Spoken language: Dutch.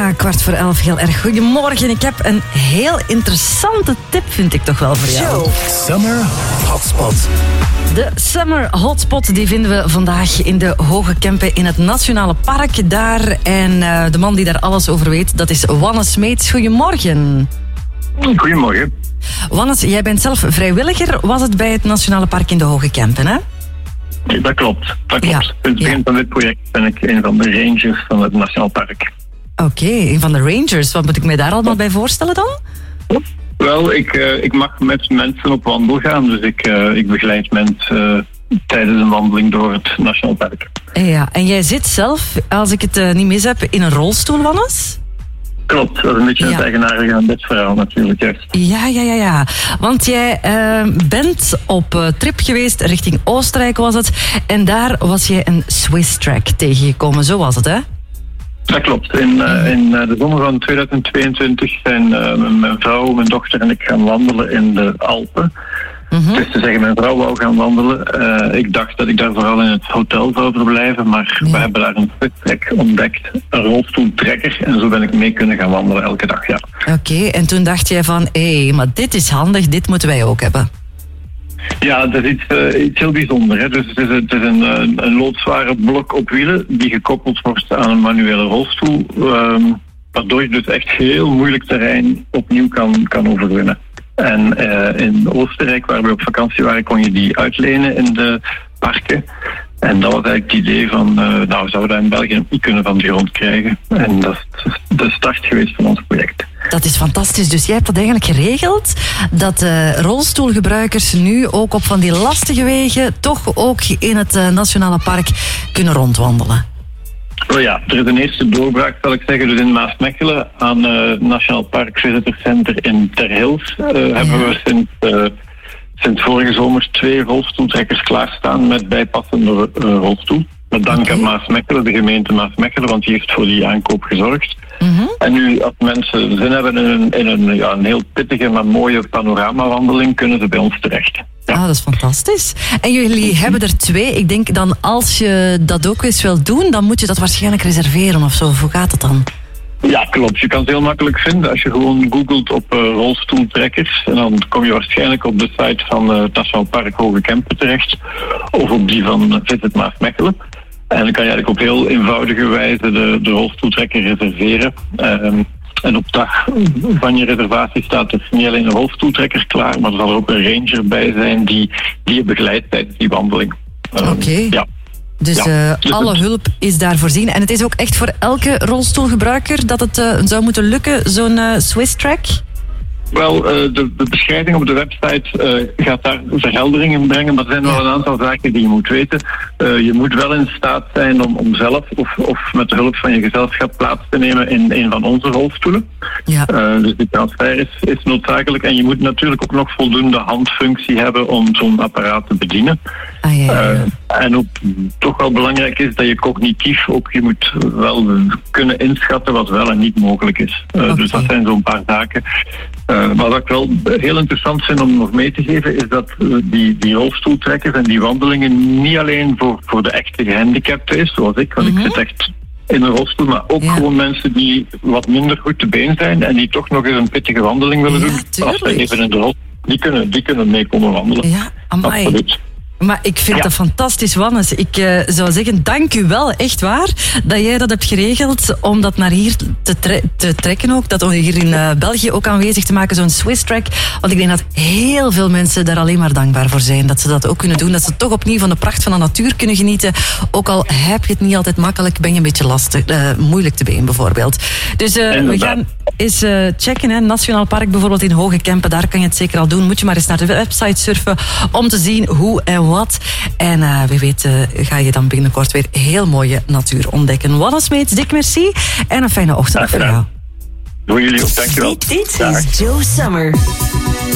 bijna 11:15. Heel erg goedemorgen. Ik heb een heel interessante tip, vind ik toch wel voor jou. Summer Hotspot. De Summer Hotspot die vinden we vandaag in de Hoge Kempen in het Nationale Park daar. En de man die daar alles over weet, dat is Wannes Smeets. Goedemorgen. Goedemorgen. Wannes, jij bent zelf vrijwilliger, was het bij het Nationale Park in de Hoge Kempen, hè? Dat klopt. Ja. Sinds het begin van dit project ben ik een van de rangers van het Nationaal Park. Oké, een van de rangers. Wat moet ik mij daar allemaal bij voorstellen dan? Wel, ik mag met mensen op wandel gaan, dus ik begeleid mensen tijdens een wandeling door het Nationaal Park. Ja, en jij zit zelf, als ik het niet mis heb, in een rolstoel, Wannes? Klopt, dat is een beetje het eigenaardige aan dit verhaal natuurlijk, juist. Ja. Want jij bent op trip geweest richting Oostenrijk, was het. En daar was jij een Swiss track tegengekomen, zo was het, hè? Dat klopt. In de zomer van 2022 zijn mijn vrouw, mijn dochter en ik gaan wandelen in de Alpen. Mm-hmm. Dus te zeggen, mijn vrouw wou gaan wandelen. Ik dacht dat ik daar vooral in het hotel zou verblijven, maar we hebben daar een Swiss-track ontdekt, een rolstoeltrekker, en zo ben ik mee kunnen gaan wandelen elke dag, ja. Oké, en toen dacht jij van, maar dit is handig, dit moeten wij ook hebben. Ja, dat is iets heel bijzonders. Hè. Dus het is een loodzware blok op wielen die gekoppeld wordt aan een manuele rolstoel, waardoor je dus echt heel moeilijk terrein opnieuw kan overwinnen. En in Oostenrijk, waar we op vakantie waren, kon je die uitlenen in de parken. En dat was eigenlijk het idee van, zouden we dat in België niet kunnen van de grond krijgen. En dat is de start geweest van ons project. Dat is fantastisch. Dus jij hebt dat eigenlijk geregeld, dat rolstoelgebruikers nu ook op van die lastige wegen toch ook in het Nationale Park kunnen rondwandelen. Oh ja, er is een eerste doorbraak, zal ik zeggen. Dus in Maasmechelen aan het Nationaal Park Visitor Center in Ter Hills hebben we sinds vorige zomer 2 rolstoeltrekkers klaarstaan met bijpassende rolstoel. Met dank aan Maasmechelen, de gemeente Maasmechelen, want die heeft voor die aankoop gezorgd. Mm-hmm. En nu, als mensen zin hebben in een heel pittige, maar mooie panoramawandeling, kunnen ze bij ons terecht. Ja. Dat is fantastisch. En jullie hebben er 2. Ik denk dan, als je dat ook eens wilt doen, dan moet je dat waarschijnlijk reserveren of zo. Hoe gaat dat dan? Ja, klopt. Je kan het heel makkelijk vinden als je gewoon googelt op rolstoeltrekkers. En dan kom je waarschijnlijk op de site van het Nationaal Park Hoge Kempen terecht. Of op die van Visit Maasmechelen. En dan kan je eigenlijk op heel eenvoudige wijze de rolstoeltrekker reserveren. En op dag van je reservatie staat er niet alleen een rolstoeltrekker klaar, maar er zal er ook een ranger bij zijn die je begeleidt tijdens die wandeling. Oké. Ja. Dus alle hulp is daar voorzien. En het is ook echt voor elke rolstoelgebruiker dat het zou moeten lukken, zo'n Swiss track? Wel, de beschrijving op de website gaat daar verhelderingen brengen, maar er zijn wel een aantal zaken die je moet weten. Je moet wel in staat zijn om zelf of met de hulp van je gezelschap plaats te nemen in een van onze rolstoelen. Ja. Dus die transfer is noodzakelijk. En je moet natuurlijk ook nog voldoende handfunctie hebben om zo'n apparaat te bedienen. En ook toch wel belangrijk is dat je cognitief ook, je moet wel kunnen inschatten wat wel en niet mogelijk is. Dus dat zijn zo'n paar zaken. Maar wat ik wel heel interessant vind om nog mee te geven, is dat die rolstoeltrekkers en die wandelingen niet alleen voor de echte gehandicapten is, zoals ik, want ik zit echt in een rolstoel, maar ook gewoon mensen die wat minder goed te been zijn en die toch nog eens een pittige wandeling willen doen. Als ze even in de rolstoel, die kunnen meekomen wandelen. Ja, amai. Absoluut. Maar ik vind dat fantastisch, Wannes. Ik zou zeggen, dank u wel, echt waar, dat jij dat hebt geregeld om dat naar hier te trekken ook. Dat hier in België ook aanwezig te maken, zo'n Swiss track. Want ik denk dat heel veel mensen daar alleen maar dankbaar voor zijn. Dat ze dat ook kunnen doen. Dat ze toch opnieuw van de pracht van de natuur kunnen genieten. Ook al heb je het niet altijd makkelijk, ben je een beetje lastig, moeilijk te been bijvoorbeeld. Dus we gaan eens checken. Hè. Nationaal Park bijvoorbeeld in Hoge Kempen, daar kan je het zeker al doen. Moet je maar eens naar de website surfen om te zien hoe en wat. En wie weet ga je dan binnenkort weer heel mooie natuur ontdekken. Wannes Smeets, dik merci. En een fijne ochtend voor jou. Doe jullie ook, dankjewel. Dit is Joe Summer.